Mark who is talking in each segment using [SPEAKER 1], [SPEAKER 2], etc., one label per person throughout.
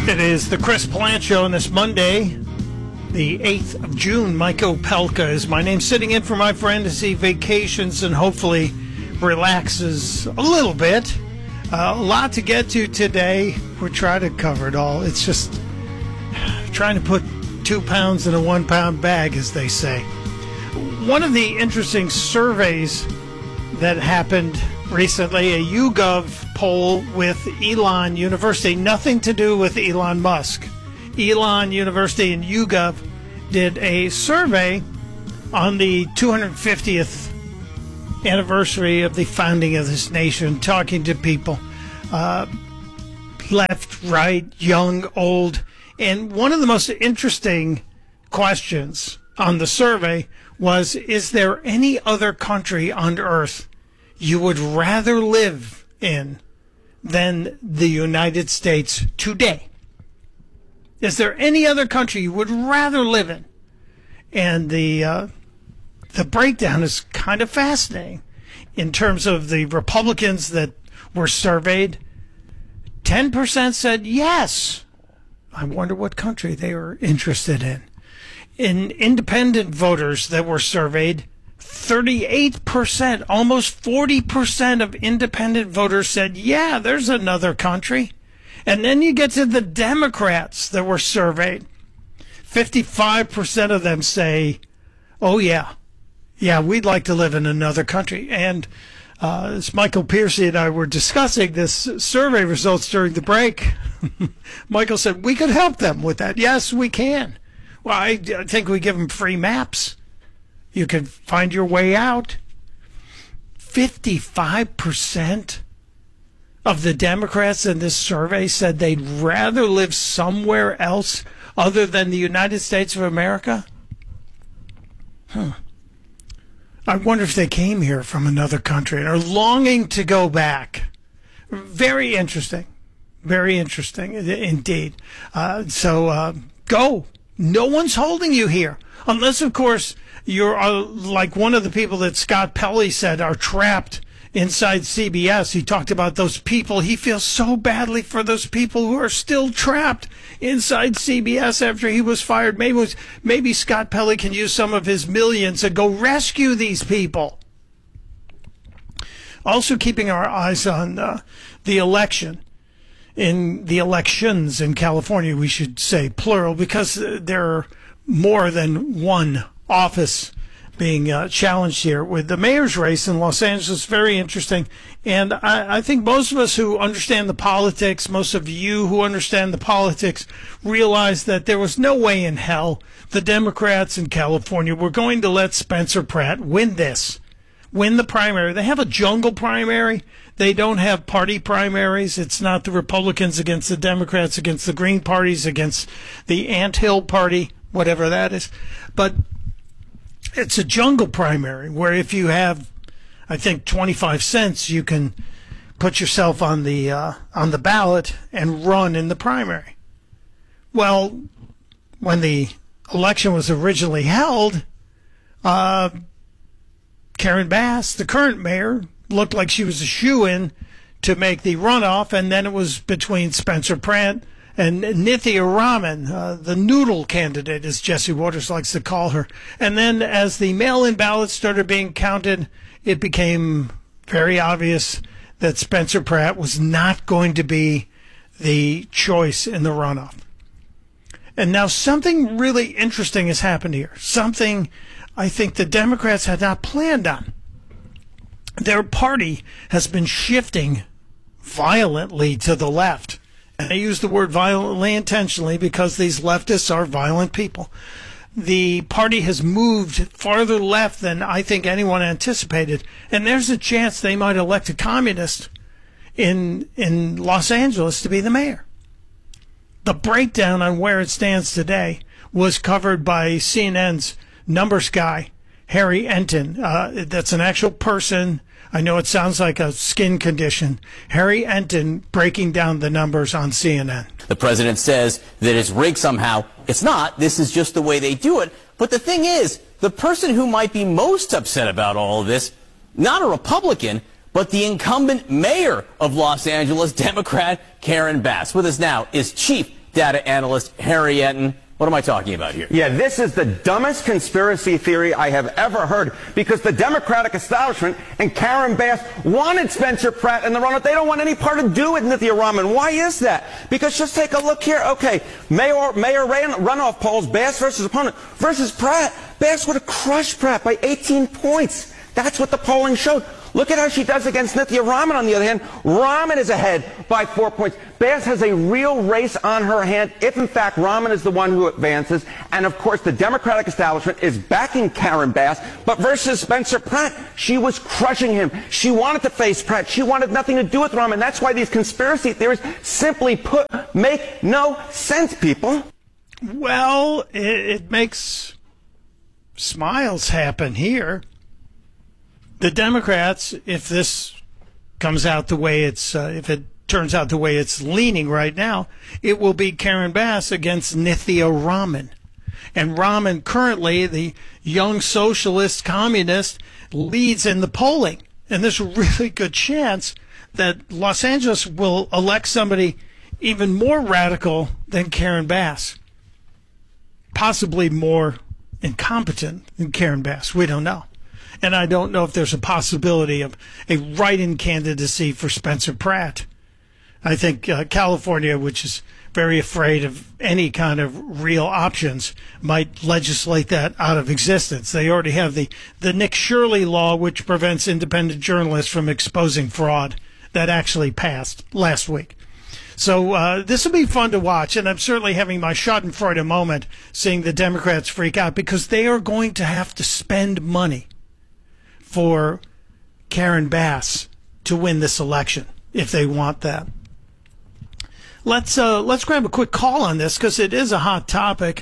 [SPEAKER 1] It is the Chris Plant Show on this Monday, the 8th of June. Mike Opelka is my name, sitting in for my friend as he vacations and hopefully relaxes a little bit. A lot to get to today. We're trying to cover it all. It's just trying to put 2 pounds in a 1 pound bag, as they say. One of the interesting surveys that happened recently, a YouGov poll with Elon University, nothing to do with Elon Musk. Elon University and YouGov did a survey on the 250th anniversary of the founding of this nation, talking to people, left, right, young, old. And one of the most interesting questions on the survey was, is there any other country on earth you would rather live in than the United States today? Is there any other country you would rather live in? And the breakdown is kind of fascinating. In terms of the Republicans that were surveyed, 10% said yes. I wonder what country they were interested in. In independent voters that were surveyed, 38%, almost 40% of independent voters said, yeah, there's another country. And then you get to the Democrats that were surveyed. 55% of them say, oh, yeah, we'd like to live in another country. And as Michael Piercy and I were discussing this survey results during the break, Michael said, we could help them with that. Yes, we can. Well, I think we give them free maps. You can find your way out. 55% of the Democrats in this survey said they'd rather live somewhere else other than the United States of America. I wonder if they came here from another country and are longing to go back. Very interesting. Very interesting indeed. So go. No one's holding you here. Unless, of course, you're like one of the people that Scott Pelley said are trapped inside CBS. He talked about those people. He feels so badly for those people who are still trapped inside CBS after he was fired. Maybe Scott Pelley can use some of his millions and go rescue these people. Also keeping our eyes on the election. In the elections in California, we should say plural, because there are more than one office being challenged here. With the mayor's race in Los Angeles, very interesting. And I think most of us who understand the politics, most of you who understand the politics, realize that there was no way in hell the Democrats in California were going to let Spencer Pratt win the primary. They have a jungle primary. They don't have party primaries. It's not the Republicans against the Democrats, against the Green parties, against the Anthill Party, whatever that is. But it's a jungle primary where if you have, I think, 25 cents, you can put yourself on the ballot and run in the primary. Well, when the election was originally held, Karen Bass, the current mayor, looked like she was a shoo-in to make the runoff, and then it was between Spencer Pratt and Nithya Raman, the noodle candidate, as Jesse Waters likes to call her. And then as the mail-in ballots started being counted, it became very obvious that Spencer Pratt was not going to be the choice in the runoff. And now something really interesting has happened here, something I think the Democrats had not planned on. Their party has been shifting violently to the left. And I use the word violently intentionally because these leftists are violent people. The party has moved farther left than I think anyone anticipated. And there's a chance they might elect a communist in Los Angeles to be the mayor. The breakdown on where it stands today was covered by CNN's numbers guy, Harry Enton. That's an actual person. I know it sounds like a skin condition. Harry Enton breaking down the numbers on CNN.
[SPEAKER 2] The president says that it's rigged somehow. It's not. This is just the way they do it. But the thing is, the person who might be most upset about all of this, not a Republican, but the incumbent mayor of Los Angeles, Democrat Karen Bass. With us now is Chief data analyst Harry Enton. What am I talking about here?
[SPEAKER 3] Yeah, this is the dumbest conspiracy theory I have ever heard, because the Democratic establishment and Karen Bass wanted Spencer Pratt in the runoff. They don't want any part to do with Nithya Raman. Why is that? Because just take a look here. Okay, mayor runoff polls, Bass versus opponent versus Pratt. Bass would have crushed Pratt by 18 points. That's what the polling showed. Look at how she does against Nithya Raman, on the other hand. Raman is ahead by 4 points. Bass has a real race on her hand if, in fact, Raman is the one who advances. And, of course, the Democratic establishment is backing Karen Bass. But versus Spencer Pratt, she was crushing him. She wanted to face Pratt. She wanted nothing to do with Raman. That's why these conspiracy theories, simply put, make no sense, people.
[SPEAKER 1] Well, it makes smiles happen here. The Democrats, if this comes out the way if it turns out the way it's leaning right now, it will be Karen Bass against Nithya Raman. And Raman, currently, the young socialist communist, leads in the polling. And there's a really good chance that Los Angeles will elect somebody even more radical than Karen Bass. Possibly more incompetent than Karen Bass. We don't know. And I don't know if there's a possibility of a write-in candidacy for Spencer Pratt. I think California, which is very afraid of any kind of real options, might legislate that out of existence. They already have the Nick Shirley law, which prevents independent journalists from exposing fraud. That actually passed last week. So this will be fun to watch, and I'm certainly having my schadenfreude moment seeing the Democrats freak out, because they are going to have to spend money for Karen Bass to win this election if they want that. Let's grab a quick call on this, because it is a hot topic.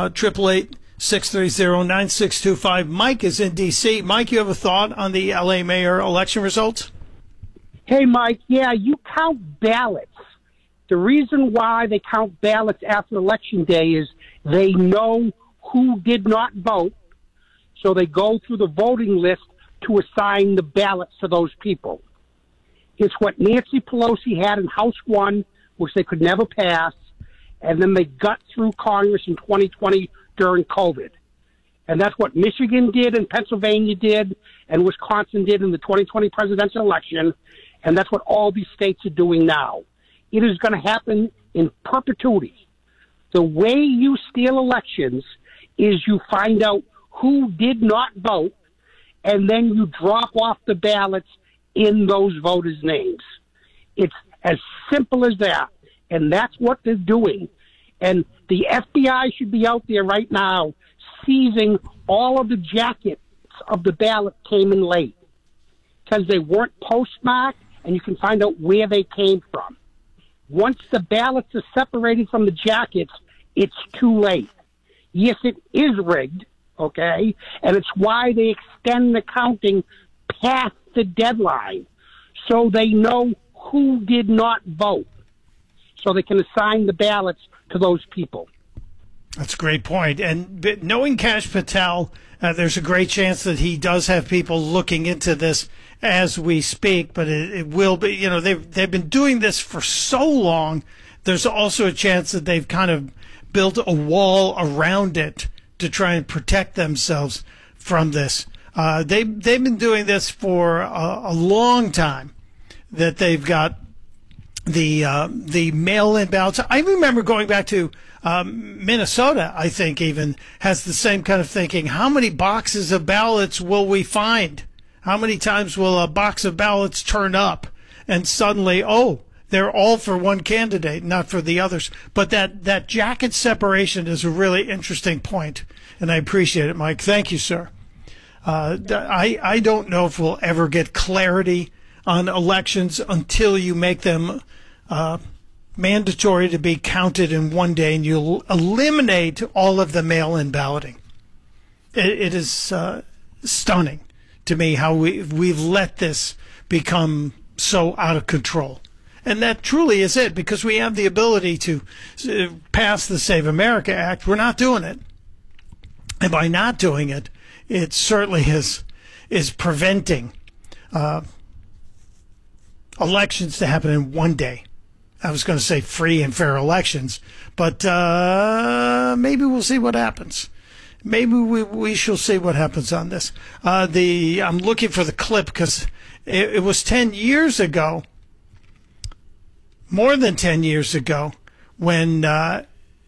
[SPEAKER 1] 888-630-9625. Mike is in D.C. Mike, you have a thought on the L.A. mayor election results?
[SPEAKER 4] Hey, Mike. Yeah, you count ballots. The reason why they count ballots after Election Day is they know who did not vote, so they go through the voting list to assign the ballots to those people. It's what Nancy Pelosi had in House 1, which they could never pass, and then they got through Congress in 2020 during COVID. And that's what Michigan did and Pennsylvania did and Wisconsin did in the 2020 presidential election, and that's what all these states are doing now. It is going to happen in perpetuity. The way you steal elections is you find out who did not vote, and then you drop off the ballots in those voters' names. It's as simple as that, and that's what they're doing. And the FBI should be out there right now seizing all of the jackets of the ballot came in late, because they weren't postmarked, and you can find out where they came from. Once the ballots are separated from the jackets, it's too late. Yes, it is rigged, okay? And it's why they extend the counting past the deadline, so they know who did not vote, so they can assign the ballots to those people.
[SPEAKER 1] That's a great point. And knowing Kash Patel, there's a great chance that he does have people looking into this as we speak, but it will be, you know, they've been doing this for so long. There's also a chance that they've kind of built a wall around it to try and protect themselves from this. They've been doing this for a long time, that they've got the mail-in ballots. I remember going back to Minnesota, I think, even has the same kind of thinking. How many boxes of ballots will we find? How many times will a box of ballots turn up and suddenly, oh, they're all for one candidate, not for the others? But that jacket separation is a really interesting point, and I appreciate it, Mike. Thank you, sir. I don't know if we'll ever get clarity on elections until you make them mandatory to be counted in one day, and you'll eliminate all of the mail-in balloting. It is stunning to me how we've let this become so out of control. And that truly is it, because we have the ability to pass the Save America Act. We're not doing it. And by not doing it, it certainly is preventing elections to happen in one day. I was going to say free and fair elections, but maybe we'll see what happens. Maybe we shall see what happens on this. I'm looking for the clip because it was 10 years ago, more than 10 years ago, when the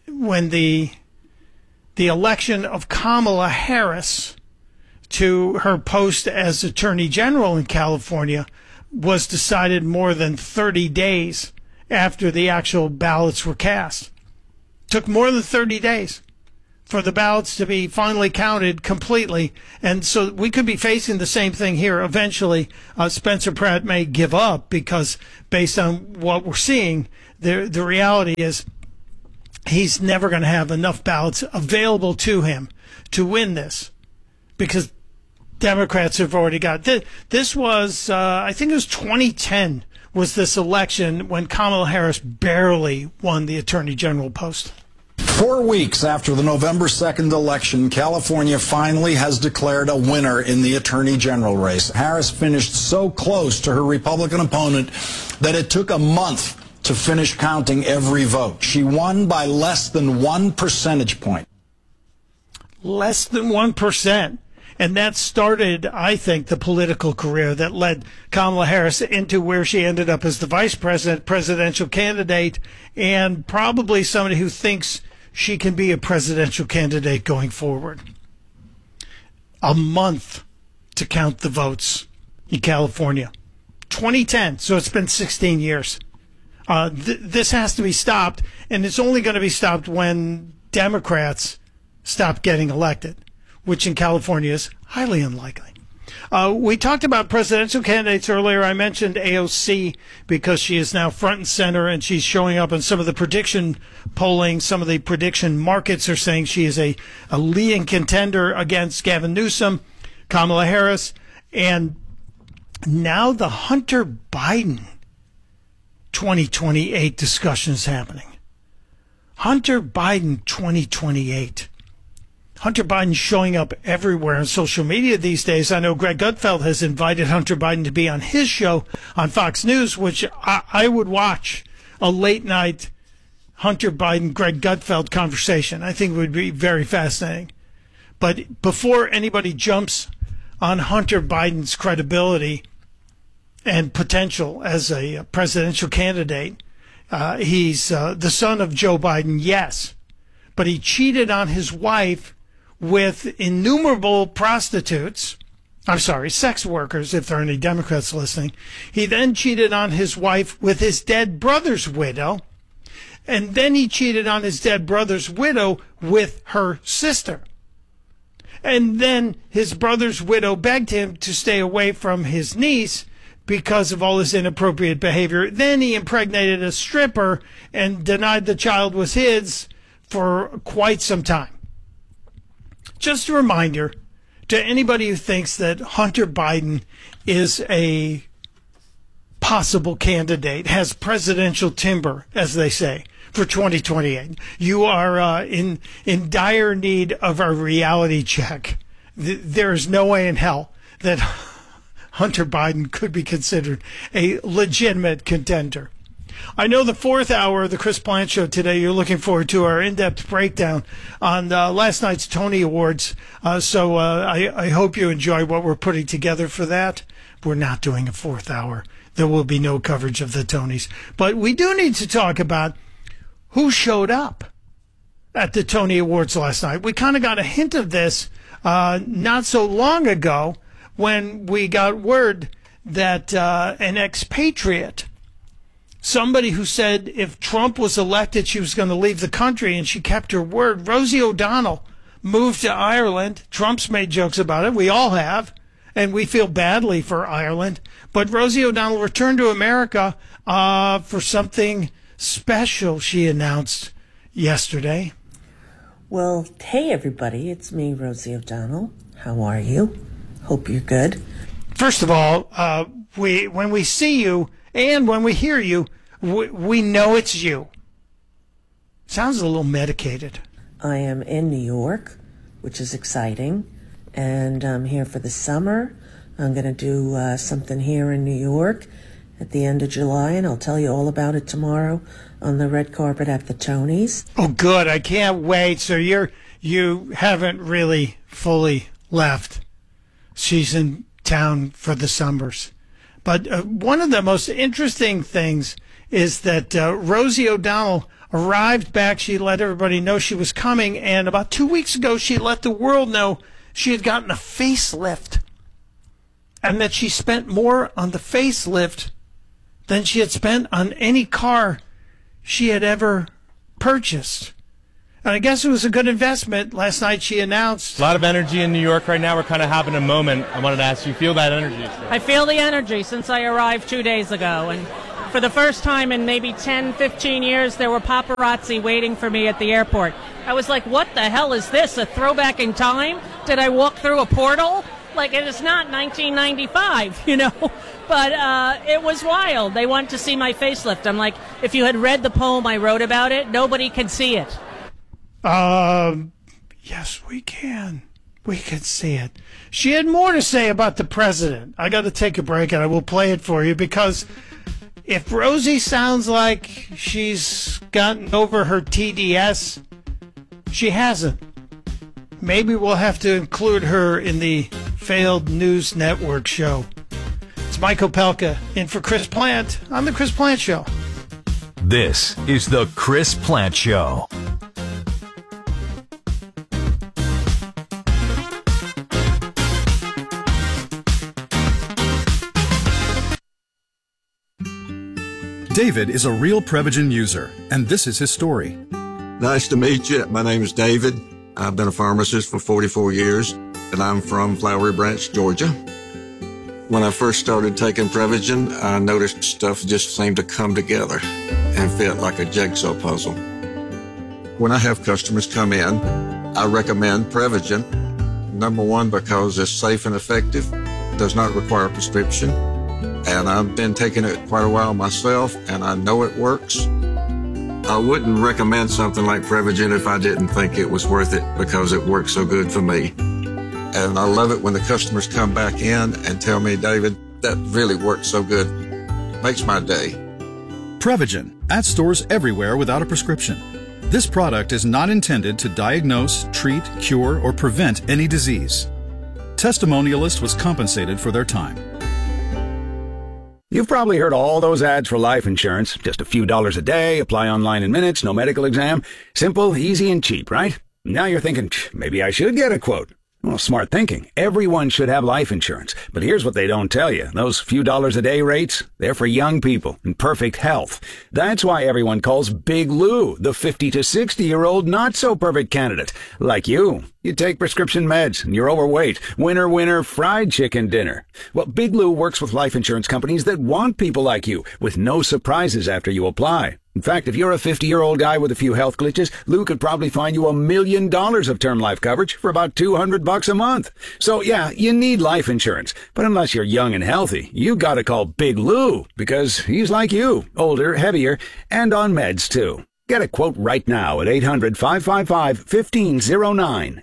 [SPEAKER 1] election of Kamala Harris to her post as Attorney General in California was decided more than 30 days after the actual ballots were cast. Took more than 30 days for the ballots to be finally counted completely. And so we could be facing the same thing here. Eventually, Spencer Pratt may give up because based on what we're seeing, the reality is he's never going to have enough ballots available to him to win this because Democrats have already got this was, I think it was 2010 was this election when Kamala Harris barely won the Attorney General post.
[SPEAKER 5] 4 weeks after the November 2nd election, California finally has declared a winner in the Attorney General race. Harris finished so close to her Republican opponent that it took a month to finish counting every vote. She won by less than 1 percentage point.
[SPEAKER 1] Less than 1%. And that started, I think, the political career that led Kamala Harris into where she ended up as the vice president, presidential candidate, and probably somebody who thinks she can be a presidential candidate going forward. A month to count the votes in California. 2010, so it's been 16 years. This has to be stopped, and it's only going to be stopped when Democrats stop getting elected, which in California is highly unlikely. We talked about presidential candidates earlier. I mentioned AOC because she is now front and center, and she's showing up in some of the prediction polling. Some of the prediction markets are saying she is a leading contender against Gavin Newsom, Kamala Harris, and now the Hunter Biden 2028 discussion is happening. Hunter Biden 2028. Hunter Biden showing up everywhere on social media these days. I know Greg Gutfeld has invited Hunter Biden to be on his show on Fox News, which I would watch a late night Hunter Biden, Greg Gutfeld conversation. I think it would be very fascinating. But before anybody jumps on Hunter Biden's credibility and potential as a presidential candidate, he's the son of Joe Biden, yes, but he cheated on his wife with innumerable prostitutes. I'm sorry, sex workers, if there are any Democrats listening. He then cheated on his wife with his dead brother's widow. And then he cheated on his dead brother's widow with her sister. And then his brother's widow begged him to stay away from his niece because of all his inappropriate behavior. Then he impregnated a stripper and denied the child was his for quite some time. Just a reminder to anybody who thinks that Hunter Biden is a possible candidate, has presidential timber, as they say, for 2028. You are in dire need of a reality check. There is no way in hell that Hunter Biden could be considered a legitimate contender. I know the fourth hour of the Chris Plante Show today, you're looking forward to our in-depth breakdown on last night's Tony Awards. So I hope you enjoy what we're putting together for that. We're not doing a fourth hour. There will be no coverage of the Tonys. But we do need to talk about who showed up at the Tony Awards last night. We kind of got a hint of this not so long ago when we got word that an expatriate, somebody who said if Trump was elected, she was going to leave the country, and she kept her word. Rosie O'Donnell moved to Ireland. Trump's made jokes about it. We all have, and we feel badly for Ireland. But Rosie O'Donnell returned to America for something special she announced yesterday.
[SPEAKER 6] Well, hey, everybody. It's me, Rosie O'Donnell. How are you? Hope you're good.
[SPEAKER 1] First of all, when we see you and when we hear you, we know it's you. Sounds a little medicated.
[SPEAKER 6] I am in New York, which is exciting, and I'm here for the summer. I'm going to do something here in New York, at the end of July, and I'll tell you all about it tomorrow on the red carpet at the Tonys.
[SPEAKER 1] Oh, good. I can't wait. So you haven't really fully left. She's in town for the summers. But one of the most interesting things is that Rosie O'Donnell arrived back. She let everybody know she was coming. And about 2 weeks ago, she let the world know she had gotten a facelift. And that she spent more on the facelift than she had spent on any car she had ever purchased. And I guess it was a good investment. Last night she announced.
[SPEAKER 7] A lot of energy in New York right now. We're kind of having a moment. I wanted to ask you, feel that energy?
[SPEAKER 8] I feel the energy since I arrived 2 days ago. And for the first time in maybe 10, 15 years, there were paparazzi waiting for me at the airport. I was like, what the hell is this? A throwback in time? Did I walk through a portal? Like, it is not 1995, you know? But it was wild. They wanted to see my facelift. I'm like, if you had read the poem I wrote about it, nobody can see it.
[SPEAKER 1] Yes, we can. We can see it. She had more to say about the president. I got to take a break, and I will play it for you, because if Rosie sounds like she's gotten over her TDS, she hasn't. Maybe we'll have to include her in the failed news network show. It's Mike Opelka in for Chris Plant on The Chris Plant Show.
[SPEAKER 9] This is The Chris Plant Show.
[SPEAKER 10] David is a real Prevagen user, and this is his story.
[SPEAKER 11] Nice to meet you. My name is David. I've been a pharmacist for 44 years, and I'm from Flowery Branch, Georgia. When I first started taking Prevagen, I noticed stuff just seemed to come together and fit like a jigsaw puzzle. When I have customers come in, I recommend Prevagen. Number one, because it's safe and effective, does not require a prescription, and I've been taking it quite a while myself, and I know it works. I wouldn't recommend something like Prevagen if I didn't think it was worth it, because it works so good for me. And I love it when the customers come back in and tell me, David, that really worked so good. Makes my day.
[SPEAKER 10] Prevagen, at stores everywhere without a prescription. This product is not intended to diagnose, treat, cure, or prevent any disease. Testimonialist was compensated for their time.
[SPEAKER 12] You've probably heard all those ads for life insurance. Just a few dollars a day, apply online in minutes, no medical exam. Simple, easy, and cheap, right? Now you're thinking, maybe I should get a quote. Well, smart thinking. Everyone should have life insurance. But here's what they don't tell you. Those few dollars a day rates, they're for young people in perfect health. That's why everyone calls Big Lou the 50 to 60-year-old not-so-perfect candidate. Like you. You take prescription meds and you're overweight. Winner, winner, fried chicken dinner. Well, Big Lou works with life insurance companies that want people like you, with no surprises after you apply. In fact, if you're a 50-year-old guy with a few health glitches, Lou could probably find you $1 million of term life coverage for about $200 a month. So yeah, you need life insurance. But unless you're young and healthy, you gotta call Big Lou, because he's like you, older, heavier, and on meds too. Get a quote right now at 800-555-1509,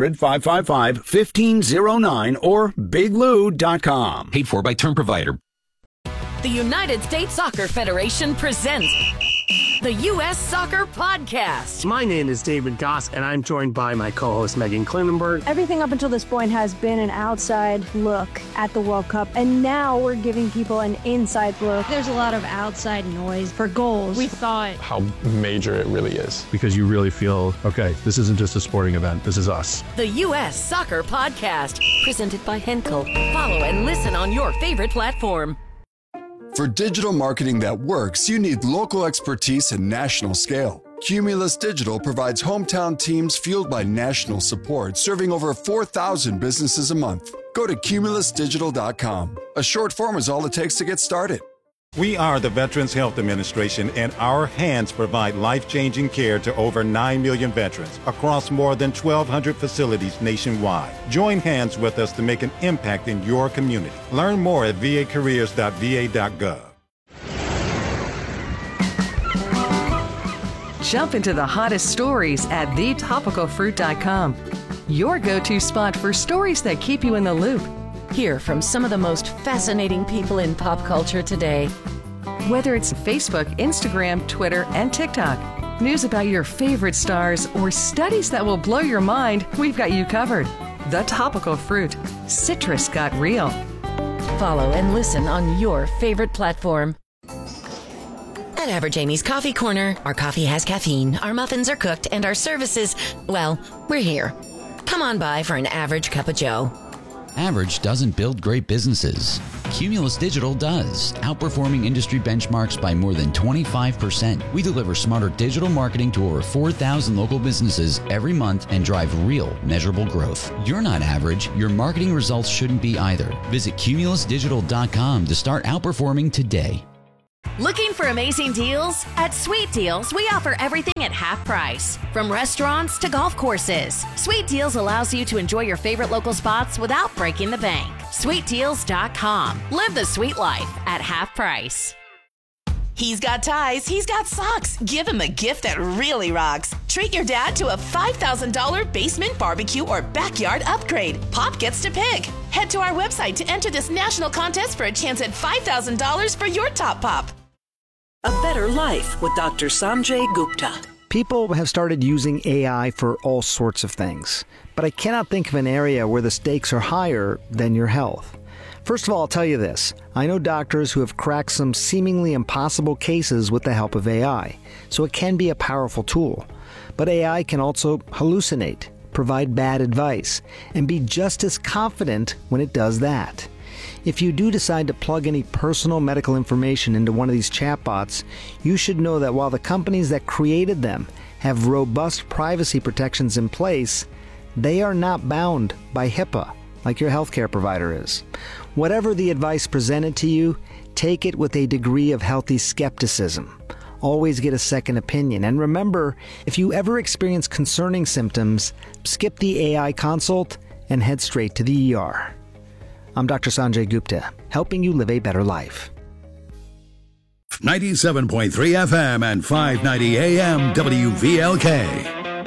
[SPEAKER 12] 800-555-1509, or biglou.com.
[SPEAKER 9] Paid for by term provider.
[SPEAKER 13] The United States Soccer Federation presents the U.S. Soccer Podcast.
[SPEAKER 14] My name is David Goss, and I'm joined by my co-host Megan Klinenberg.
[SPEAKER 15] Everything up until this point has been an outside look at the World Cup, and now we're giving people an inside look.
[SPEAKER 16] There's a lot of outside noise for goals.
[SPEAKER 17] We thought
[SPEAKER 18] how major it really is.
[SPEAKER 19] Because you really feel, okay, this isn't just a sporting event, this is us.
[SPEAKER 13] The U.S. Soccer Podcast, presented by Henkel. Follow and listen on your favorite platform.
[SPEAKER 20] For digital marketing that works, you need local expertise and national scale. Cumulus Digital provides hometown teams fueled by national support, serving over 4,000 businesses a month. Go to cumulusdigital.com. A short form is all it takes to get started.
[SPEAKER 21] We are the Veterans Health Administration, and our hands provide life-changing care to over 9 million veterans across more than 1,200 facilities nationwide. Join hands with us to make an impact in your community. Learn more at vacareers.va.gov.
[SPEAKER 22] Jump into the hottest stories at thetopicalfruit.com. Your go-to spot for stories that keep you in the loop.
[SPEAKER 13] Hear from some of the most fascinating people in pop culture today.
[SPEAKER 22] Whether it's Facebook, Instagram, Twitter, and TikTok, news about your favorite stars, or studies that will blow your mind, we've got you covered. The Topical Fruit. Citrus got real.
[SPEAKER 13] Follow and listen on your favorite platform.
[SPEAKER 2] At Average Amy's Coffee Corner, our coffee has caffeine, our muffins are cooked, and our services, well, we're here. Come on by for an average cup of joe.
[SPEAKER 17] Average doesn't build great businesses. Cumulus Digital does, outperforming industry benchmarks by more than 25%. We deliver smarter digital marketing to over 4,000 local businesses every month and drive real, measurable growth. You're not average. Your marketing results shouldn't be either. Visit cumulusdigital.com to start outperforming today.
[SPEAKER 23] Looking for amazing deals? At Sweet Deals, we offer everything at half price. From restaurants to golf courses, Sweet Deals allows you to enjoy your favorite local spots without breaking the bank. SweetDeals.com. Live the sweet life at half price.
[SPEAKER 24] He's got ties, he's got socks. Give him a gift that really rocks. Treat your dad to a $5,000 basement barbecue or backyard upgrade. Pop gets to pick. Head to our website to enter this national contest for a chance at $5,000 for your top pop.
[SPEAKER 25] A Better Life with Dr. Sanjay Gupta.
[SPEAKER 26] People have started using AI for all sorts of things, but I cannot think of an area where the stakes are higher than your health. First of all, I'll tell you this. I know doctors who have cracked some seemingly impossible cases with the help of AI, so it can be a powerful tool. But AI can also hallucinate, provide bad advice, and be just as confident when it does that. If you do decide to plug any personal medical information into one of these chatbots, you should know that while the companies that created them have robust privacy protections in place, they are not bound by HIPAA like your healthcare provider is. Whatever the advice presented to you, take it with a degree of healthy skepticism. Always get a second opinion. And remember, if you ever experience concerning symptoms, skip the AI consult and head straight to the ER. I'm Dr. Sanjay Gupta, helping you live a better life.
[SPEAKER 27] 97.3 FM and 590 AM WVLK.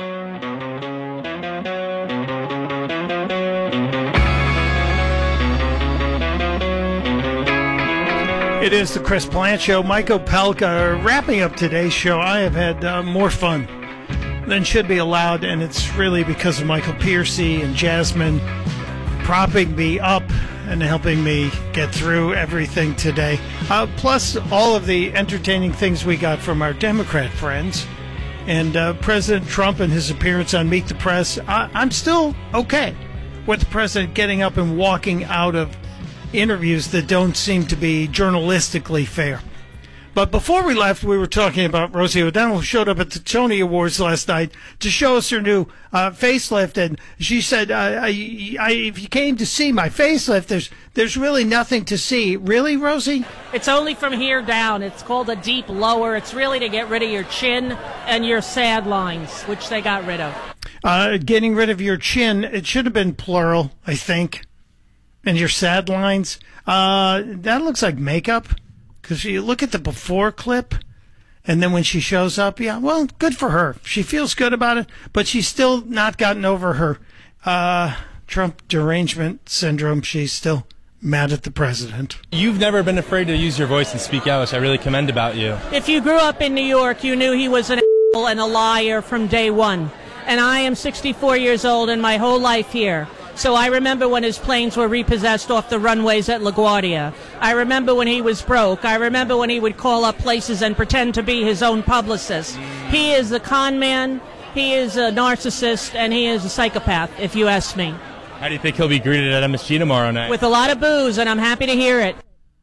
[SPEAKER 1] It is the Chris Plant Show. Mike Opelka wrapping up today's show. I have had more fun than should be allowed, and it's really because of Michael Piercy and Jasmine propping me up and helping me get through everything today. Plus all of the entertaining things we got from our Democrat friends. And President Trump and his appearance on Meet the Press. I'm still okay with the president getting up and walking out of interviews that don't seem to be journalistically fair. But before we left, we were talking about Rosie O'Donnell, who showed up at the Tony Awards last night to show us her new facelift. And she said, if you came to see my facelift, there's really nothing to see. Really, Rosie?
[SPEAKER 8] It's only from here down. It's called a deep lower. It's really to get rid of your chin and your sad lines, which they got rid of.
[SPEAKER 1] Getting rid of your chin, it should have been plural, I think. And your sad lines. That looks like makeup. Because you look at the before clip, and then when she shows up, yeah, well, good for her. She feels good about it, but she's still not gotten over her Trump derangement syndrome. She's still mad at the president.
[SPEAKER 7] You've never been afraid to use your voice and speak out, which I really commend about you.
[SPEAKER 8] If you grew up in New York, you knew he was an asshole and a liar from day one. And I am 64 years old and my whole life here. So I remember when his planes were repossessed off the runways at LaGuardia. I remember when he was broke. I remember when he would call up places and pretend to be his own publicist. He is a con man, he is a narcissist, and he is a psychopath, if you ask me.
[SPEAKER 7] How do you think he'll be greeted at MSG tomorrow night?
[SPEAKER 8] With a lot of booze, and I'm happy to hear it.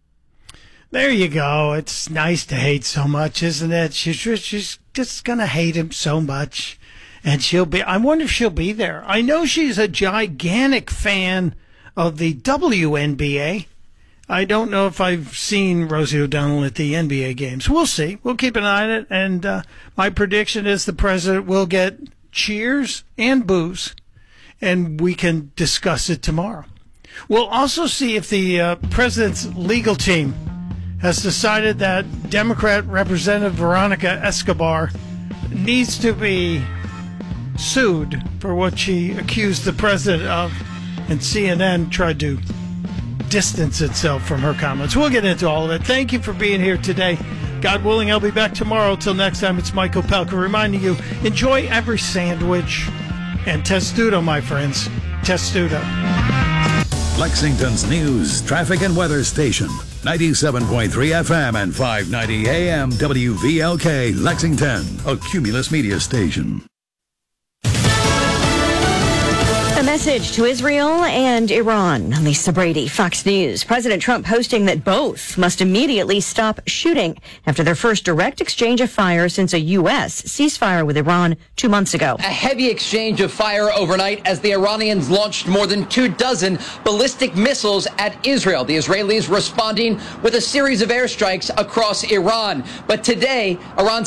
[SPEAKER 1] There you go. It's nice to hate so much, isn't it? She's just going to hate him so much. And I wonder if she'll be there. I know she's a gigantic fan of the WNBA. I don't know if I've seen Rosie O'Donnell at the NBA games. We'll see. We'll keep an eye on it. And my prediction is the president will get cheers and booze, and we can discuss it tomorrow. We'll also see if the president's legal team has decided that Democrat Representative Veronica Escobar needs to be sued for what she accused the president of, and CNN tried to distance itself from her comments. We'll get into all of it. Thank you for being here today. God willing, I'll be back tomorrow. Till next time, it's Mike Opelka reminding you, enjoy every sandwich. And testudo, my friends. Testudo.
[SPEAKER 27] Lexington's news, traffic, and weather station. 97.3 FM and 590 AM WVLK, Lexington, a Cumulus media station.
[SPEAKER 3] A message to Israel and Iran. Lisa Brady, Fox News. President Trump posting that both must immediately stop shooting after their first direct exchange of fire since a U.S. ceasefire with Iran 2 months ago.
[SPEAKER 4] A heavy exchange of fire overnight as the Iranians launched more than 24 ballistic missiles at Israel. The Israelis responding with a series of airstrikes across Iran. But today, Iran's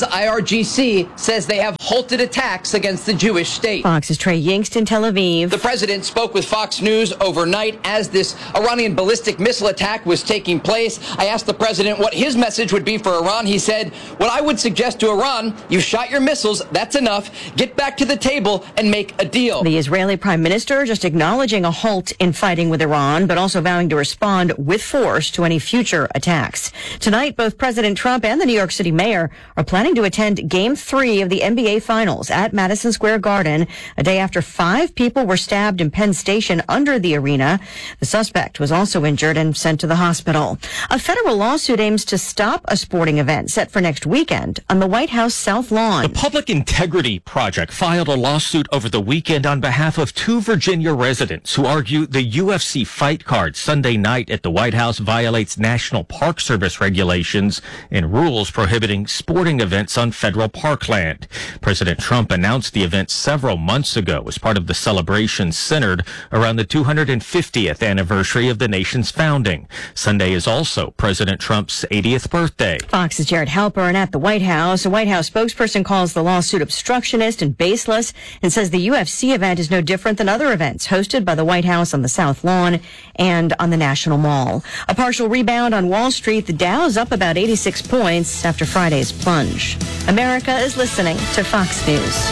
[SPEAKER 4] IRGC says they have halted attacks against the Jewish state.
[SPEAKER 3] Fox's Trey Yingst in Tel Aviv.
[SPEAKER 4] The president spoke with Fox News overnight as this Iranian ballistic missile attack was taking place. I asked the president what his message would be for Iran. He said, what I would suggest to Iran, you shot your missiles, that's enough. Get back to the table and make a deal.
[SPEAKER 3] The Israeli prime minister just acknowledging a halt in fighting with Iran, but also vowing to respond with force to any future attacks. Tonight, both President Trump and the New York City mayor are planning to attend Game 3 of the NBA Finals at Madison Square Garden, a day after 5 people were stabbed in Penn Station under the arena. The suspect was also injured and sent to the hospital. A federal lawsuit aims to stop a sporting event set for next weekend on the White House South Lawn.
[SPEAKER 5] The Public Integrity Project filed a lawsuit over the weekend on behalf of 2 Virginia residents who argue the UFC fight card Sunday night at the White House violates National Park Service regulations and rules prohibiting sporting events on federal parkland. President Trump announced the event several months ago as part of the celebration centered around the 250th anniversary of the nation's founding. Sunday is also President Trump's 80th birthday.
[SPEAKER 3] Fox's Jared Halpern at the White House. A White House spokesperson calls the lawsuit obstructionist and baseless and says the UFC event is no different than other events hosted by the White House on the South Lawn and on the National Mall. A partial rebound on Wall Street. The Dow's up about 86 points after Friday's plunge. America is listening to Fox News.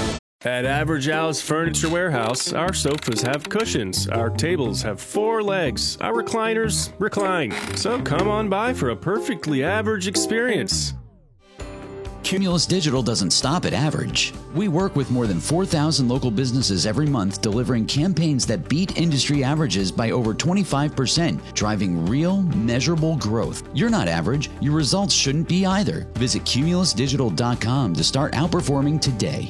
[SPEAKER 6] At Average Al's Furniture Warehouse, our sofas have cushions, our tables have 4 legs, our recliners recline. So come on by for a perfectly average experience.
[SPEAKER 17] Cumulus Digital doesn't stop at average. We work with more than 4,000 local businesses every month, delivering campaigns that beat industry averages by over 25%, driving real, measurable growth. You're not average. Your results shouldn't be either. Visit cumulusdigital.com to start outperforming today.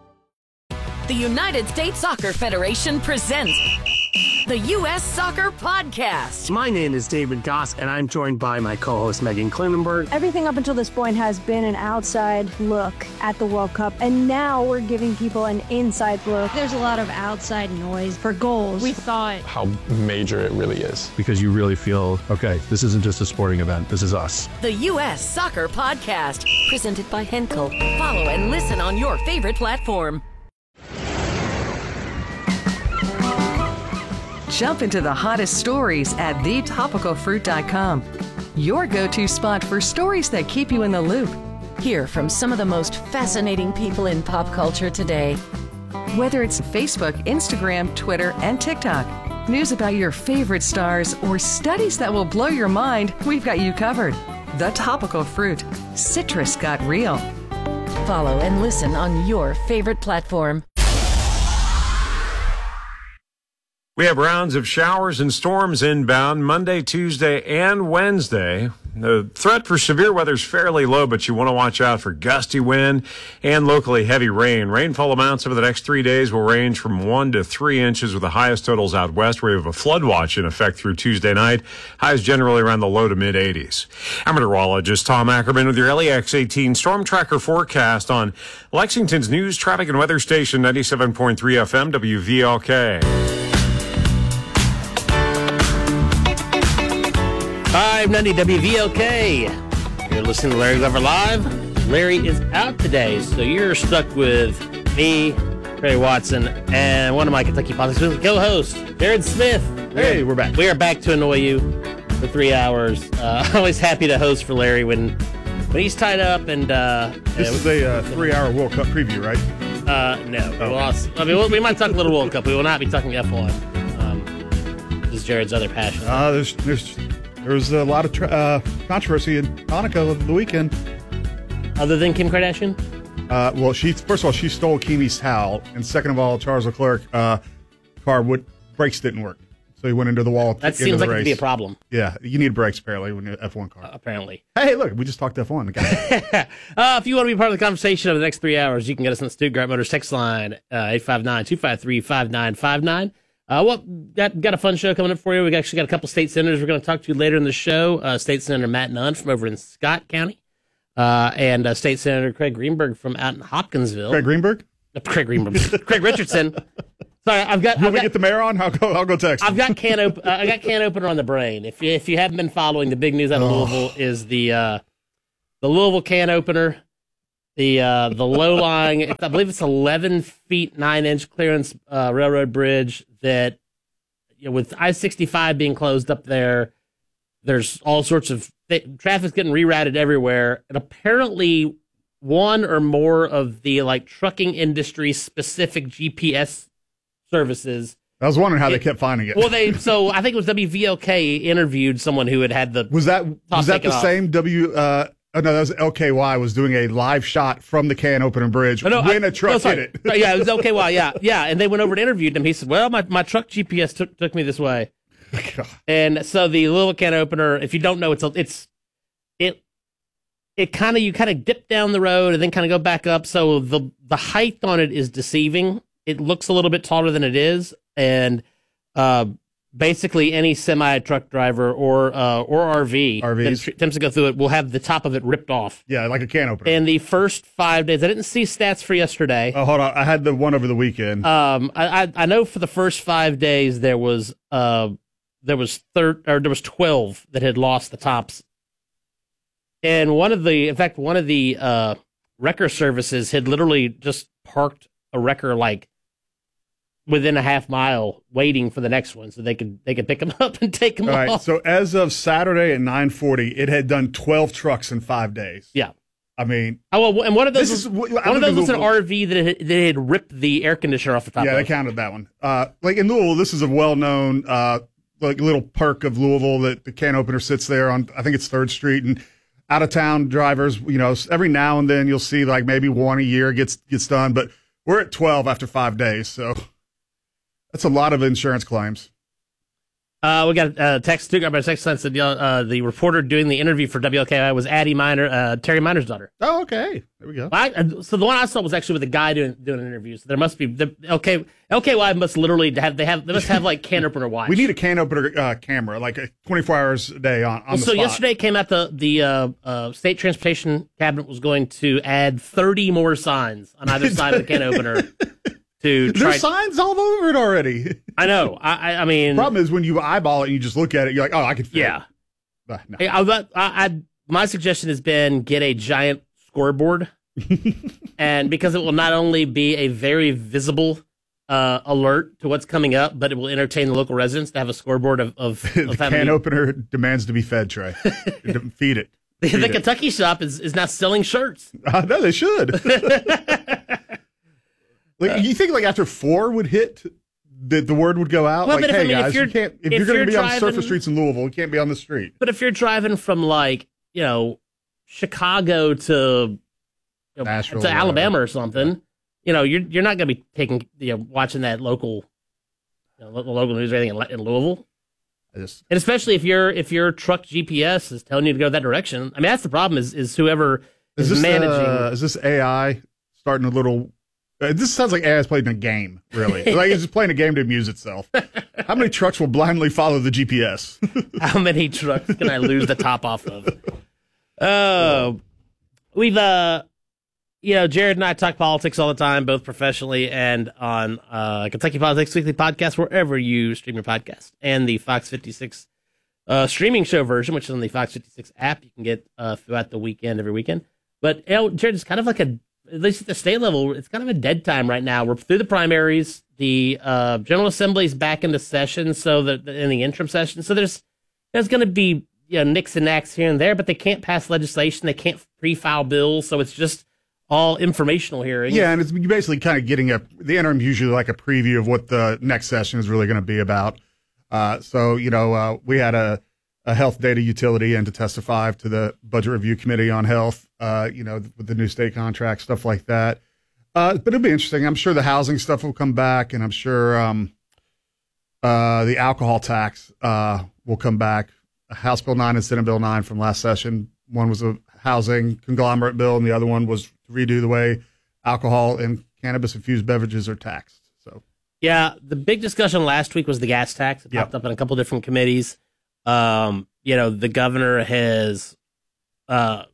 [SPEAKER 13] The United States Soccer Federation presents the U.S. Soccer Podcast.
[SPEAKER 14] My name is David Goss, and I'm joined by my co-host Megan Klinenberg.
[SPEAKER 15] Everything up until this point has been an outside look at the World Cup, and now we're giving people an inside look.
[SPEAKER 16] There's a lot of outside noise for goals. We thought
[SPEAKER 18] how major it really is.
[SPEAKER 19] Because you really feel, okay, this isn't just a sporting event, this is us.
[SPEAKER 13] The U.S. Soccer Podcast, presented by Henkel. Follow and listen on your favorite platform.
[SPEAKER 22] Jump into the hottest stories at thetopicalfruit.com. Your go-to spot for stories that keep you in the loop.
[SPEAKER 2] Hear from some of the most fascinating people in pop culture today.
[SPEAKER 22] Whether it's Facebook, Instagram, Twitter, and TikTok, news about your favorite stars, or studies that will blow your mind, we've got you covered. The Topical Fruit. Citrus got real.
[SPEAKER 2] Follow and listen on your favorite platform.
[SPEAKER 10] We have rounds of showers and storms inbound Monday, Tuesday, and Wednesday. The threat for severe weather is fairly low, but you want to watch out for gusty wind and locally heavy rain. Rainfall amounts over the next 3 days will range from 1 to 3 inches, with the highest totals out west, where we have a flood watch in effect through Tuesday night. Highs generally around the low to mid 80s. I'm meteorologist Tom Ackerman with your LEX 18 Storm Tracker forecast on Lexington's news, traffic, and weather station 97.3 FM WVLK.
[SPEAKER 11] 590 WVLK. You're listening to Larry Glover Live. Larry is out today, so you're stuck with me, Perry Watson, and one of my Kentucky Politics co-hosts, Jared Smith. Hey, we're back. We are back to annoy you for 3 hours. Always happy to host for Larry when he's tied up. And
[SPEAKER 12] this is a 3-hour World Cup preview, right?
[SPEAKER 11] No. We might talk a little World Cup. We will not be talking F1. Jared's other passion?
[SPEAKER 12] There was a lot of controversy in Hanukkah over the weekend.
[SPEAKER 11] Other than Kim Kardashian?
[SPEAKER 12] Well, first of all, she stole Kimi's towel, and second of all, Charles Leclerc brakes didn't work, so he went into the wall.
[SPEAKER 11] That seems like it could be a problem.
[SPEAKER 12] Yeah, you need brakes apparently when you're an F1 car.
[SPEAKER 11] Apparently.
[SPEAKER 12] Hey, look, we just talked F1.
[SPEAKER 11] If you want to be part of the conversation over the next 3 hours, you can get us on the Stuttgart Motors text line 859-253-5959. Got a fun show coming up for you. We actually got a couple state senators we're going to talk to later in the show. State Senator Matt Nunn from over in Scott County. And State Senator Craig Greenberg from out in Hopkinsville.
[SPEAKER 12] Craig Greenberg?
[SPEAKER 11] Craig Richardson. Sorry, I've got.
[SPEAKER 12] You want me to get the mayor on? I'll go text him.
[SPEAKER 11] I got can opener on the brain. If you haven't been following, the big news out of Louisville is the Louisville can opener, the low lying. I believe it's 11 feet 9-inch clearance railroad bridge that, with I-65 being closed up there, there's all sorts of traffic's getting rerouted everywhere, and apparently one or more of the trucking industry specific GPS services.
[SPEAKER 12] I was wondering how they kept finding it.
[SPEAKER 11] Well, so I think it was WVLK interviewed someone who had the.
[SPEAKER 12] Was that the same no, that was LKY was doing a live shot from the can opener bridge when a truck hit it.
[SPEAKER 11] Yeah, it was LKY. Yeah, and they went over and interviewed him. He said, "Well, my truck GPS took me this way." And so the little can opener, if you don't know, it kind of, you kind of dip down the road and then kind of go back up. So the height on it is deceiving. It looks a little bit taller than it is, and basically any semi truck driver or RVs that attempts to go through it will have the top of it ripped off.
[SPEAKER 12] Yeah, like a can opener.
[SPEAKER 11] And the first 5 days, I didn't see stats for yesterday.
[SPEAKER 12] Oh, hold on, I had the one over the weekend.
[SPEAKER 11] I know for the first 5 days there was 12 that had lost the tops. And one of the wrecker services had literally just parked a wrecker within a half mile, waiting for the next one, so they could pick them up and take them off.
[SPEAKER 12] All right. So as of Saturday at 9:40, it had done 12 trucks in 5 days.
[SPEAKER 11] Yeah.
[SPEAKER 12] I mean,
[SPEAKER 11] and one of those was an RV that had ripped the air conditioner off the top.
[SPEAKER 12] Yeah,
[SPEAKER 11] of
[SPEAKER 12] they counted that one. In Louisville, this is a well-known little perk of Louisville that the can opener sits there on. I think it's 3rd Street, and out of town drivers, every now and then you'll see maybe one a year gets done, but we're at 12 after 5 days, so that's a lot of insurance claims.
[SPEAKER 11] We got a text too. Got my text line said the reporter doing the interview for WLKI was Addie Minor, Terry Minor's daughter.
[SPEAKER 12] Oh, okay. There we go.
[SPEAKER 11] So the one I saw was actually with a guy doing an interview. So there must be LKY must literally they must have can opener watch.
[SPEAKER 12] We need a can opener camera, 24 hours a day on the spot.
[SPEAKER 11] So yesterday came out the state transportation cabinet was going to add 30 more signs on either side of the can opener.
[SPEAKER 12] There's signs all over it already.
[SPEAKER 11] I know. I mean,
[SPEAKER 12] the problem is when you eyeball it and you just look at it, you're like, oh, I could fit
[SPEAKER 11] it.
[SPEAKER 12] No.
[SPEAKER 11] My suggestion has been get a giant scoreboard, and because it will not only be a very visible alert to what's coming up, but it will entertain the local residents to have a scoreboard of
[SPEAKER 12] the can opener demands to be fed, Trey. Feed it.
[SPEAKER 11] The Kentucky shop is now selling shirts.
[SPEAKER 12] No, they should. You think after 4 would hit, the word would go out?
[SPEAKER 11] Well, but
[SPEAKER 12] hey guys, if you're going to be on surface streets in Louisville, you can't be on the street.
[SPEAKER 11] But if you're driving from Chicago to
[SPEAKER 12] Nashville,
[SPEAKER 11] to Alabama or something, you're not going to be watching that local news or anything in Louisville. And especially if your truck GPS is telling you to go that direction. I mean, that's the problem. Is whoever is managing.
[SPEAKER 12] Is this AI starting a little? This sounds like AI is playing a game, really. It's just playing a game to amuse itself. How many trucks will blindly follow the GPS?
[SPEAKER 11] How many trucks can I lose the top off of? We've, Jared and I talk politics all the time, both professionally and on Kentucky Politics Weekly podcast, wherever you stream your podcast, and the Fox 56 streaming show version, which is on the Fox 56 app. You can get throughout the weekend, every weekend. But Jared, it's kind of at least at the state level, it's kind of a dead time right now. We're through the primaries. The General Assembly is back into session, so in the interim session. So there's going to be nicks and knacks here and there, but they can't pass legislation. They can't pre-file bills, so it's just all informational hearings.
[SPEAKER 12] Yeah, and it's basically kind of getting the interim usually like a preview of what the next session is really going to be about. So, we had a health data utility in to testify to the Budget Review Committee on Health, with the new state contract, stuff like that. But it'll be interesting. I'm sure the housing stuff will come back, and I'm sure the alcohol tax will come back. House Bill 9 and Senate Bill 9 from last session. One was a housing conglomerate bill, and the other one was to redo the way alcohol and cannabis-infused beverages are taxed. So,
[SPEAKER 11] yeah, the big discussion last week was the gas tax. It popped up in a couple different committees. The governor has, and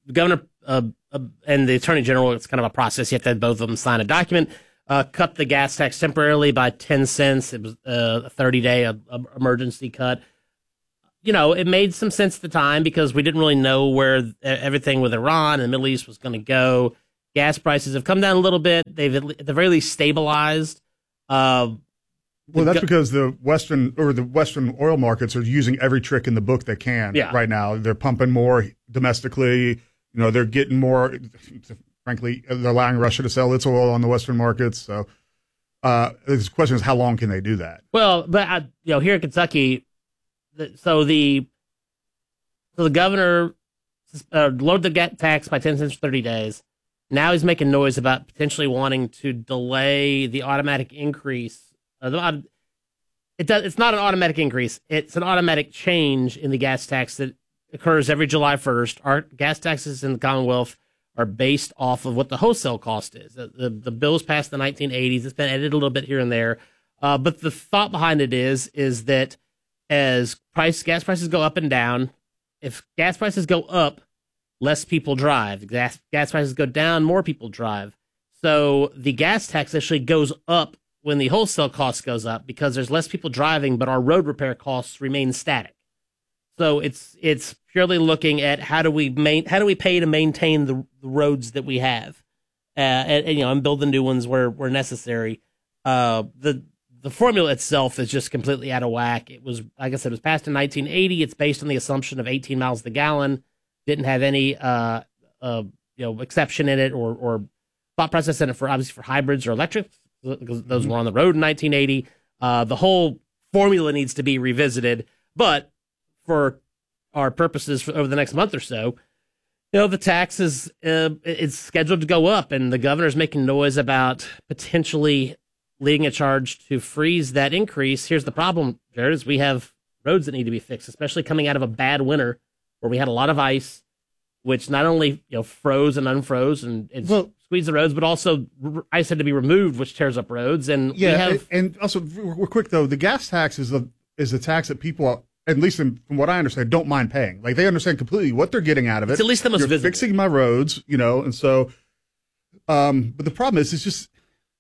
[SPEAKER 11] the attorney general, it's kind of a process. You have to have both of them sign a document, cut the gas tax temporarily by 10 cents. It was a 30-day emergency cut. It made some sense at the time because we didn't really know where everything with Iran and the Middle East was going to go. Gas prices have come down a little bit. They've at the very least stabilized.
[SPEAKER 12] Well, that's because the Western oil markets are using every trick in the book they can right now. They're pumping more domestically. They're getting more. Frankly, they're allowing Russia to sell its oil on the Western markets. So the question is, how long can they do that?
[SPEAKER 11] Well, but here in Kentucky, the governor lowered the gas tax by 10 cents for 30 days. Now he's making noise about potentially wanting to delay the automatic increase. It's not an automatic increase. It's an automatic change in the gas tax that occurs every July 1st. Our gas taxes in the Commonwealth are based off of what the wholesale cost is. The bill was passed in the 1980s. It's been edited a little bit here and there. But the thought behind it is that as gas prices go up and down, if gas prices go up, less people drive. Gas prices go down, more people drive. So the gas tax actually goes up when the wholesale cost goes up because there's less people driving, but our road repair costs remain static. So it's purely looking at how do we pay to maintain the roads that we have, and build the new ones where necessary. The formula itself is just completely out of whack. It was, like I said, it was passed in 1980. It's based on the assumption of 18 miles to the gallon. Didn't have any exception in it or thought process in it for hybrids or electrics, because those were on the road in 1980. The whole formula needs to be revisited, but for our purposes over the next month or so, the tax is it's scheduled to go up, and the governor's making noise about potentially leading a charge to freeze that increase. Here's the problem, Jared, is we have roads that need to be fixed, especially coming out of a bad winter where we had a lot of ice, which not only froze and unfroze and squeezed the roads, but also ice had to be removed, which tears up roads. And
[SPEAKER 12] and also real quick though, the gas tax is a tax that people, at least from what I understand, don't mind paying. Like, they understand completely what they're getting out of it.
[SPEAKER 11] It's at least the most visible.
[SPEAKER 12] Fixing my roads, and so. But the problem is, it's just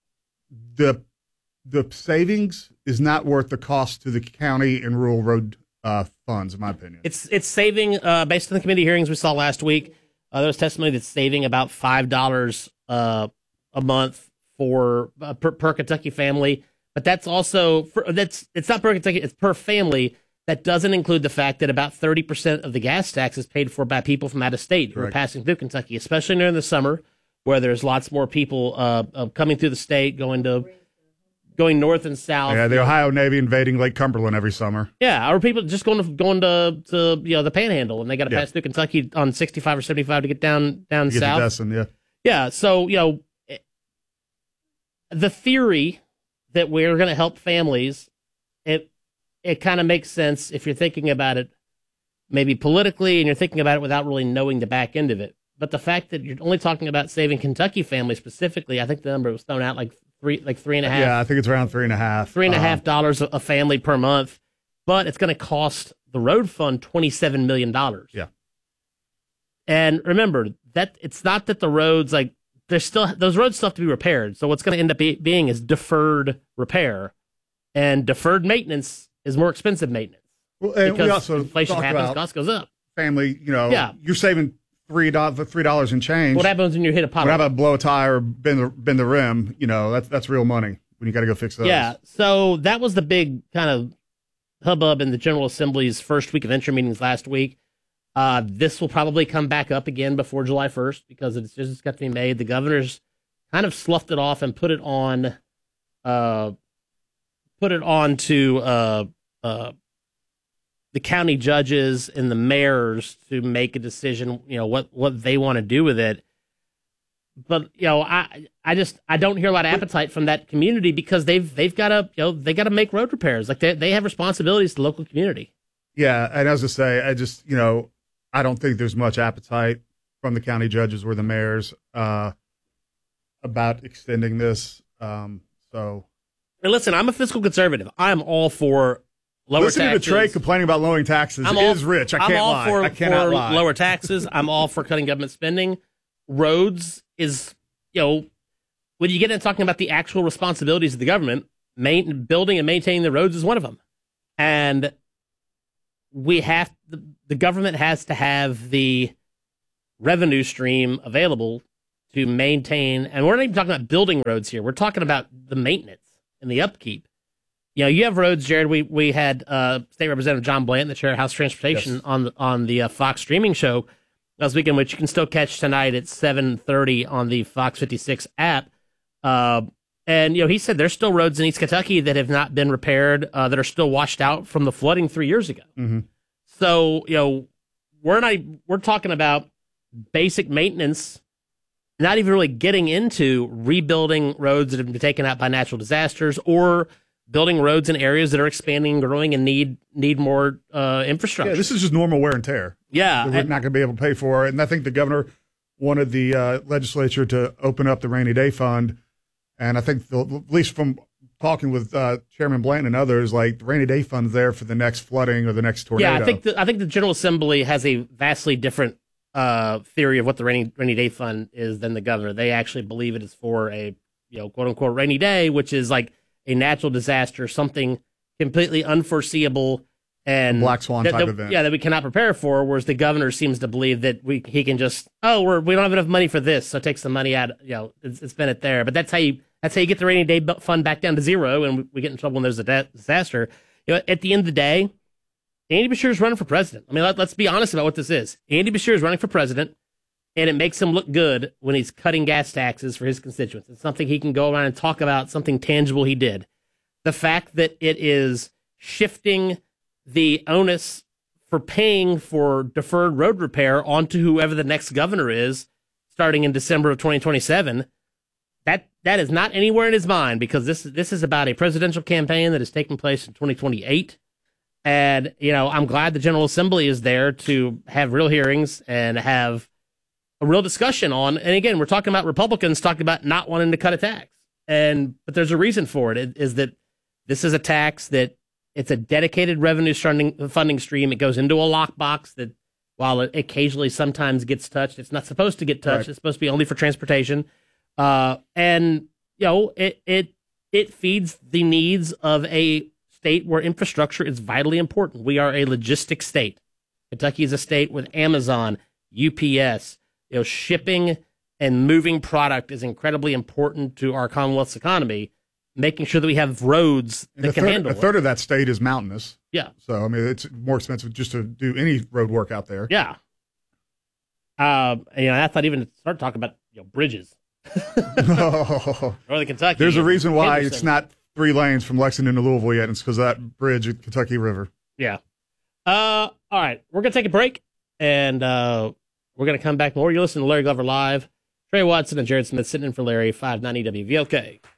[SPEAKER 12] the savings is not worth the cost to the county and rural road funds, in my opinion.
[SPEAKER 11] It's saving, based on the committee hearings we saw last week, there was testimony that's saving about $5 a month for per Kentucky family. But that's also, it's not per Kentucky, it's per family. That doesn't include the fact that about 30% of the gas tax is paid for by people from out of state who are passing through Kentucky, especially during the summer, where there's lots more people coming through the state, going north and south.
[SPEAKER 12] Yeah, the Ohio Navy invading Lake Cumberland every summer.
[SPEAKER 11] Yeah, or people just going to the Panhandle, and they got to pass through Kentucky on 65 or 75 to get down south.
[SPEAKER 12] To Destin,
[SPEAKER 11] yeah. So the theory that we're going to help families, it kind of makes sense if you're thinking about it maybe politically, and you're thinking about it without really knowing the back end of it. But the fact that you're only talking about saving Kentucky families specifically, I think the number was thrown out like $3.5.
[SPEAKER 12] Yeah, I think it's around $3.5.
[SPEAKER 11] $3.5 a family per month, but it's going to cost the road fund $27 million.
[SPEAKER 12] Yeah.
[SPEAKER 11] And remember that it's not that the roads, those roads still have to be repaired. So what's going to end up being is deferred repair, and deferred maintenance is more expensive maintenance.
[SPEAKER 12] Well, and
[SPEAKER 11] because
[SPEAKER 12] we also
[SPEAKER 11] inflation happens, cost goes up.
[SPEAKER 12] Family, you're saving $3 and change.
[SPEAKER 11] What happens when you hit a pothole?
[SPEAKER 12] What about blow a tire or bend the rim? That's real money when you got to go fix those.
[SPEAKER 11] Yeah. So that was the big kind of hubbub in the General Assembly's first week of entry meetings last week. This will probably come back up again before July 1st because it's just got to be made. The governor's kind of sloughed it off and put it on to the county judges and the mayors to make a decision, what they want to do with it. But, I don't hear a lot of appetite from that community because they've got to make road repairs. Like they have responsibilities to the local community.
[SPEAKER 12] Yeah. And as I say, I don't think there's much appetite from the county judges or the mayors, about extending this. And
[SPEAKER 11] listen, I'm a fiscal conservative. I'm all for lower
[SPEAKER 12] Listening
[SPEAKER 11] taxes.
[SPEAKER 12] to Trey complaining about lowering taxes is rich. I cannot lie.
[SPEAKER 11] Lower taxes. I'm all for cutting government spending. Roads is, when you get into talking about the actual responsibilities of the government, building and maintaining the roads is one of them. And the government has to have the revenue stream available to maintain, and we're not even talking about building roads here. We're talking about the maintenance and the upkeep. You have roads, Jared. We had State Representative John Blanton, the chair of House Transportation, on the Fox streaming show last weekend, which you can still catch tonight at 7:30 on the Fox 56 app. And he said there's still roads in East Kentucky that have not been repaired, that are still washed out from the flooding 3 years ago.
[SPEAKER 12] Mm-hmm.
[SPEAKER 11] So we're talking about basic maintenance. Not even really getting into rebuilding roads that have been taken out by natural disasters or building roads in areas that are expanding and growing and need more infrastructure.
[SPEAKER 12] Yeah, this is just normal wear and tear.
[SPEAKER 11] Yeah.
[SPEAKER 12] We're not going to be able to pay for it. And I think the governor wanted the legislature to open up the rainy day fund. And I think, at least from talking with Chairman Blanton and others, like the rainy day fund's there for the next flooding or the next tornado.
[SPEAKER 11] Yeah, I think the General Assembly has a vastly different theory of what the rainy day fund is than the governor. They actually believe it is for a quote unquote rainy day, which is like a natural disaster, something completely unforeseeable and
[SPEAKER 12] black swan type event.
[SPEAKER 11] Yeah, that we cannot prepare for. Whereas the governor seems to believe that he can just we don't have enough money for this, so take some money out. Spend it there. But that's how you get the rainy day fund back down to zero, and we get in trouble when there's a disaster. At the end of the day, Andy Beshear is running for president. I mean, let's be honest about what this is. Andy Beshear is running for president, and it makes him look good when he's cutting gas taxes for his constituents. It's something he can go around and talk about, something tangible he did. The fact that it is shifting the onus for paying for deferred road repair onto whoever the next governor is, starting in December of 2027, that is not anywhere in his mind, because this is about a presidential campaign that is taking place in 2028. And, I'm glad the General Assembly is there to have real hearings and have a real discussion on. And again, we're talking about Republicans talking about not wanting to cut a tax. But there's a reason for it. It is that this is a tax that it's a dedicated revenue funding stream. It goes into a lockbox that, while it occasionally sometimes gets touched, it's not supposed to get touched. Right. It's supposed to be only for transportation. It feeds the needs of a state where infrastructure is vitally important. We are a logistics state. Kentucky is a state with Amazon, UPS. Shipping and moving product is incredibly important to our Commonwealth's economy. Making sure that we have roads that can handle it.
[SPEAKER 12] A third of that state is mountainous.
[SPEAKER 11] Yeah.
[SPEAKER 12] So, I mean, it's more expensive just to do any road work out there.
[SPEAKER 11] Yeah. I thought even to start talking about bridges. Northern Kentucky.
[SPEAKER 12] There's a reason why
[SPEAKER 11] Henderson.
[SPEAKER 12] It's not 3 lanes from Lexington to Louisville yet. It's because of that bridge at Kentucky River.
[SPEAKER 11] Yeah. All right. We're going to take a break, and we're going to come back more. You're listening to Larry Glover Live. Trey Watson and Jared Smith sitting in for Larry, 590 WVLK.